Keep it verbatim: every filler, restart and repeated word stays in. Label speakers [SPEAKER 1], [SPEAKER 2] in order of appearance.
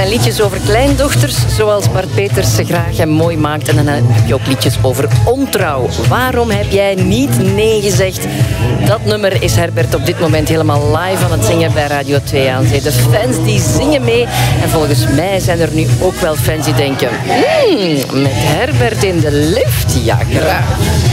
[SPEAKER 1] zijn liedjes over kleindochters, zoals Bart Peters ze graag en mooi maakt. En dan heb je ook liedjes over ontrouw. Waarom heb jij niet nee gezegd? Dat nummer is Herbert op dit moment helemaal live aan het zingen bij Radio twee aan Zee. De fans die zingen mee. En volgens mij zijn er nu ook wel fans die denken... Hmm, met Herbert in de lift? Ja, graag.